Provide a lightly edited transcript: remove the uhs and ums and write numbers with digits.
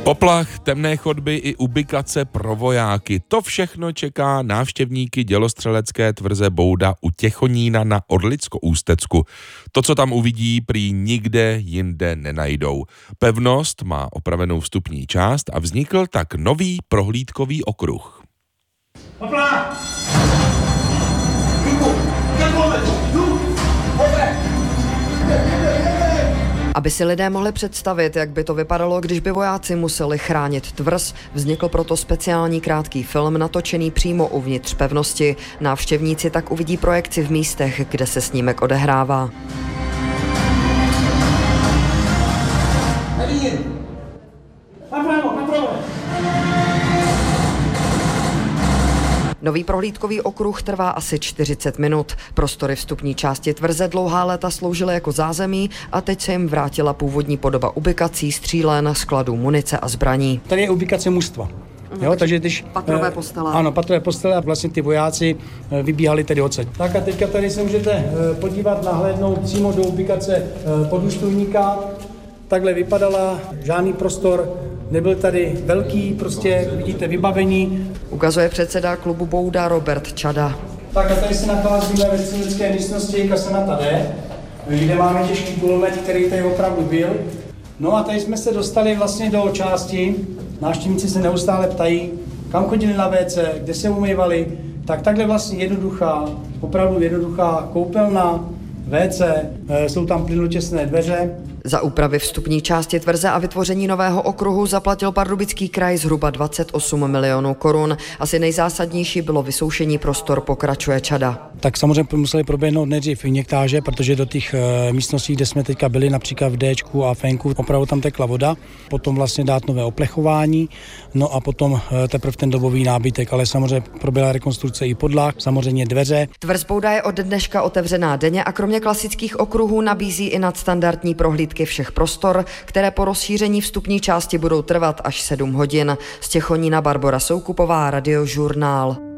Poplach, temné chodby i ubikace pro vojáky. To všechno čeká návštěvníky dělostřelecké tvrze Bouda u Těchonína na Orlicko-Ústecku. To, co tam uvidí, prý nikde jinde nenajdou. Pevnost má opravenou vstupní část a vznikl tak nový prohlídkový okruh. Poplach! Aby si lidé mohli představit, jak by to vypadalo, když by vojáci museli chránit tvrz, vznikl proto speciální krátký film natočený přímo uvnitř pevnosti. Návštěvníci tak uvidí projekci v místech, kde se snímek odehrává. Nový prohlídkový okruh trvá asi 40 minut. Prostory vstupní části tvrze dlouhá léta sloužily jako zázemí a teď se jim vrátila původní podoba ubikací, střílen, skladů munice a zbraní. Tady je ubikace mužstva. Jo, takže když patrové postele. Ano, patrové postele a vlastně ty vojáci vybíhali tedy odsaď. Tak a teďka tady se můžete podívat, nahlédnout přímo do ubikace poddůstojníka. Takhle vypadala, žádný prostor, nebyl tady velký, prostě vidíte vybavení. Ukazuje předseda klubu Bouda Robert Čada. Tak a tady se nacházíme ve střelecké místnosti Kasernata D, kde máme těžký kulomet, který tady opravdu byl. No a tady jsme se dostali vlastně do části, návštěvníci se neustále ptají, kam chodili na WC, kde se umývali, tak takhle vlastně jednoduchá, opravdu jednoduchá koupelna, WC, jsou tam plynotěsné dveře. Za úpravy vstupní části tvrze a vytvoření nového okruhu zaplatil Pardubický kraj zhruba 28 milionů korun. Asi nejzásadnější bylo vysoušení prostor, pokračuje Čada. Tak samozřejmě museli proběhnout nejdřív injektáže, protože do těch místností, kde jsme teďka byli, například v Dčku a Fenku, opravdu tam tekla voda, potom vlastně dát nové oplechování, no a potom teprve ten dobový nábytek, ale samozřejmě proběhla rekonstrukce i podlah, samozřejmě dveře. Tvrz Bouda je od dneška otevřená denně a kromě klasických okruhů nabízí i nadstandardní prohlídky všech prostor, které po rozšíření vstupní části budou trvat až 7 hodin. Z Těchonína Barbora Soukupová, Radiožurnál.